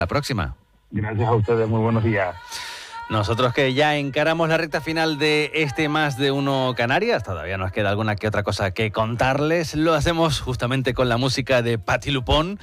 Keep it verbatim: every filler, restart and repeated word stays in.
La próxima. Gracias a ustedes, muy buenos días. Nosotros que ya encaramos la recta final de este Más de Uno Canarias, todavía nos queda alguna que otra cosa que contarles, lo hacemos justamente con la música de Patti LuPone.